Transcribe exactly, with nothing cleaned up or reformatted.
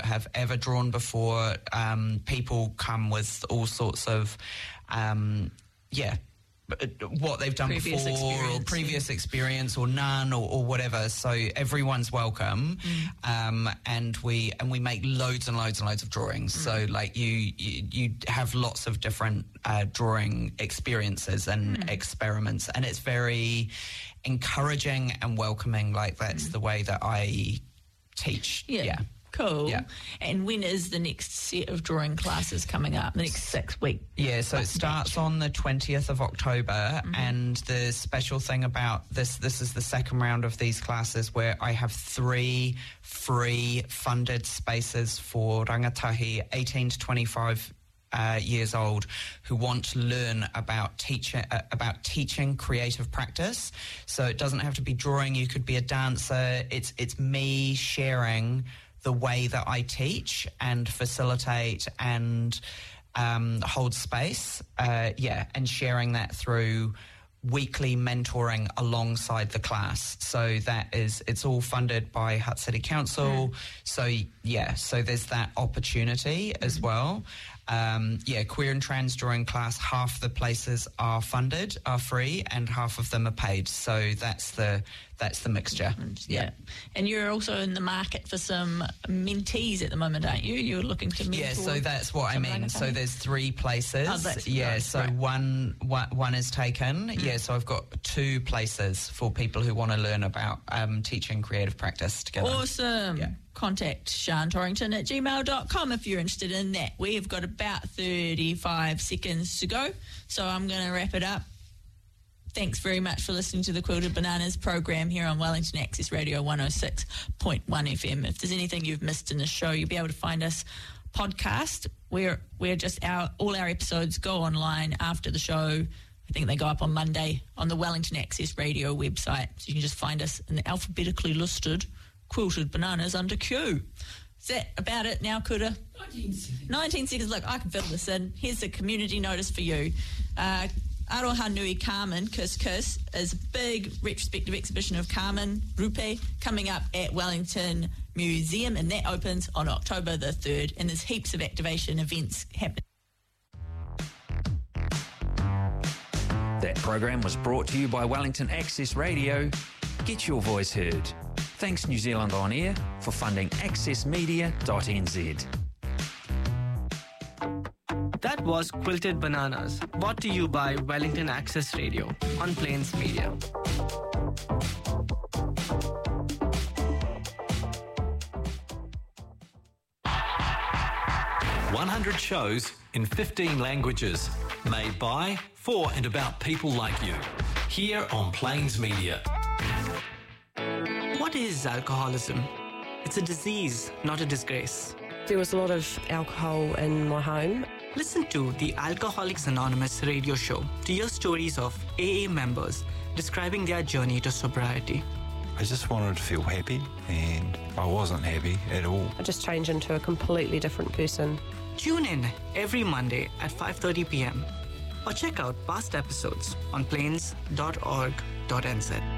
have ever drawn before. Um, people come with all sorts of, um, yeah, what they've done previous before or previous yeah. experience or none or, or whatever. So everyone's welcome. Mm. Um, and we and we make loads and loads and loads of drawings. Mm. So like you, you you have lots of different uh, drawing experiences and mm. experiments, and it's very encouraging and welcoming. Like that's mm. the way that I teach. Yeah. yeah. Cool. Yeah. And when is the next set of drawing classes coming up? The next six weeks? Yeah, so it starts batch. on the twentieth of October, mm-hmm. and the special thing about this, this is the second round of these classes where I have three free funded spaces for rangatahi eighteen to twenty-five Uh, years old who want to learn about teaching uh, about teaching creative practice. So it doesn't have to be drawing. You could be a dancer. It's it's me sharing the way that I teach and facilitate and um, hold space. Uh, yeah, and sharing that through weekly mentoring alongside the class. So that is, it's all funded by Hutt City Council. Mm. So yeah, so there's that opportunity mm. as well. Um, yeah, queer and trans drawing class, half the places are funded, are free, and half of them are paid. So that's the that's the mixture. Yeah. yeah. And you're also in the market for some mentees at the moment, aren't you? You're looking to mentor. Yeah, so that's what I mean. So there's three places. Oh, that's yeah, right, so right. one, one one is taken. Mm. Yeah, so I've got two places for people who want to learn about um, teaching creative practice together. Awesome. Yeah. Contact Sian Torrington at gmail dot com if you're interested in that. We've got about thirty-five seconds to go, so I'm going to wrap it up. Thanks very much for listening to the Quilted Bananas program here on Wellington Access Radio one oh six point one F M. If there's anything you've missed in the show, you'll be able to find us podcast. We're we're just our all our episodes go online after the show. I think they go up on Monday on the Wellington Access Radio website. So you can just find us in the alphabetically listed Quilted Bananas under Q. Is that about it now, Kura? nineteen seconds. nineteen seconds. Look, I can fill this in. Here's a community notice for you. Uh, Aroha Nui Carmen, Kiss Kiss, is a big retrospective exhibition of Carmen Rupe coming up at Wellington Museum, and that opens on October the third, and there's heaps of activation events happening. That program was brought to you by Wellington Access Radio. Get your voice heard. Thanks New Zealand On Air for funding access media dot n z. That was Quilted Bananas, brought to you by Wellington Access Radio on Plains Media. one hundred shows in fifteen languages, made by, for and about people like you, here on Plains Media. What is alcoholism? It's a disease, not a disgrace. There was a lot of alcohol in my home. Listen to the Alcoholics Anonymous radio show to hear stories of A A members describing their journey to sobriety. I just wanted to feel happy, and I wasn't happy at all. I just changed into a completely different person. Tune in every Monday at five thirty p.m. or check out past episodes on plains dot org dot n z.